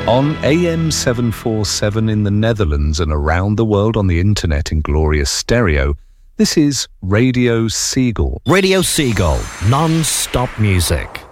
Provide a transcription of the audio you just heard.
On AM 747 in the Netherlands and around the world on the internet in glorious stereo, this is Radio Seagull. Radio Seagull, non-stop music.